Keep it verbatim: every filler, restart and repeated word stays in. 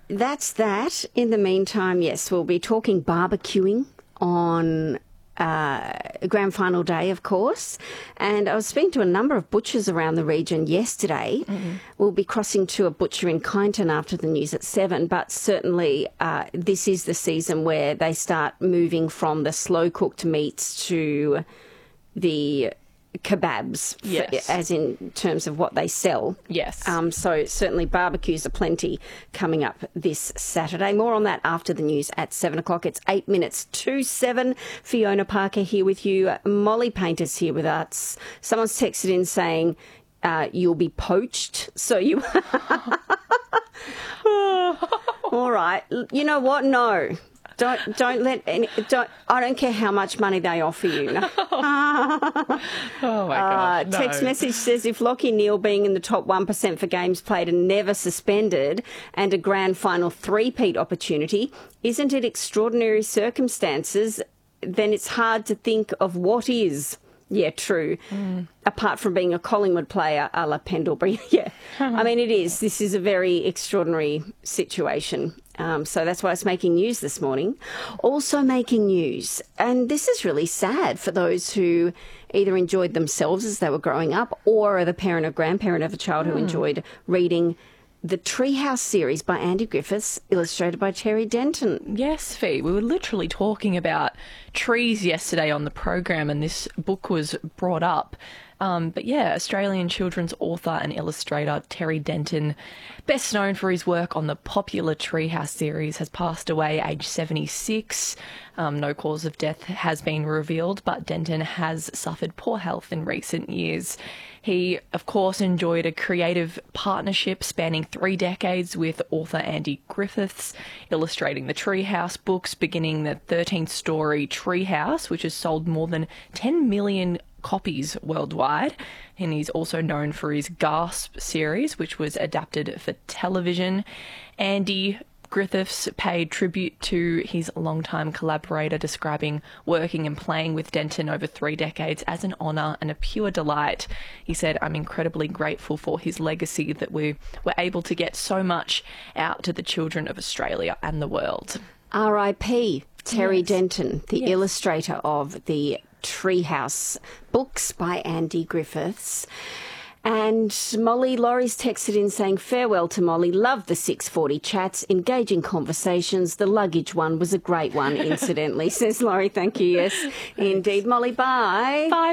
that's that. In the meantime, yes, we'll be talking barbecuing on uh, grand final day, of course. And I was speaking to a number of butchers around the region yesterday. Mm-hmm. We'll be crossing to a butcher in Kyneton after the news at seven, but certainly uh, this is the season where they start moving from the slow-cooked meats to the kebabs, yes. for, as in terms of what they sell. Yes. Um, so certainly barbecues are plenty coming up this Saturday. More on that after the news at seven o'clock. It's eight minutes to seven. Fiona Parker here with you. Molly Painter's here with us. Someone's texted in saying uh, you'll be poached. So you... All right. You know what? No. Don't don't let any. Don't. I don't care how much money they offer you. No. Oh my uh, gosh! No. Text message says if Lachie Neale being in the top one percent for games played and never suspended, and a grand final three-peat opportunity, isn't it extraordinary circumstances? Then it's hard to think of what is. Yeah, true. Mm. Apart from being a Collingwood player a la Pendlebury. Yeah. I mean, it is. This is a very extraordinary situation. Um, so that's why it's making news this morning. Also making news, and this is really sad for those who either enjoyed themselves as they were growing up or are the parent or grandparent of a child mm. who enjoyed reading the Treehouse series by Andy Griffiths, illustrated by Terry Denton. Yes, Fee. We were literally talking about trees yesterday on the program, and this book was brought up. Um, but yeah, Australian children's author and illustrator Terry Denton, best known for his work on the popular Treehouse series, has passed away aged seventy-six. Um, no cause of death has been revealed, but Denton has suffered poor health in recent years. He, of course, enjoyed a creative partnership spanning three decades with author Andy Griffiths, illustrating the Treehouse books, beginning the thirteen-story Treehouse, which has sold more than ten million copies worldwide. And he's also known for his Gasp series, which was adapted for television. Andy Griffiths paid tribute to his longtime collaborator, describing working and playing with Denton over three decades as an honour and a pure delight. He said, "I'm incredibly grateful for his legacy, that we were able to get so much out to the children of Australia and the world." R I P Terry Yes. Denton, the Yes. illustrator of the Treehouse books by Andy Griffiths. And Molly, Laurie's texted in saying, farewell to Molly. Love the six forty chats, engaging conversations. The luggage one was a great one, incidentally, says Laurie. Thank you. Yes, indeed. Molly, bye. Bye.